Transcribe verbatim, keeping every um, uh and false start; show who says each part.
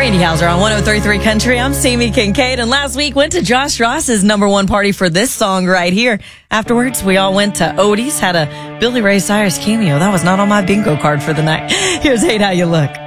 Speaker 1: Randy Hauser on one oh three point three Country. I'm Sammy Kincaid, and last week went to Josh Ross's number one party for this song right here. Afterwards, we all went to Odie's, had a Billy Ray Cyrus cameo. That was not on my bingo card for the night. Here's Hate How You Look.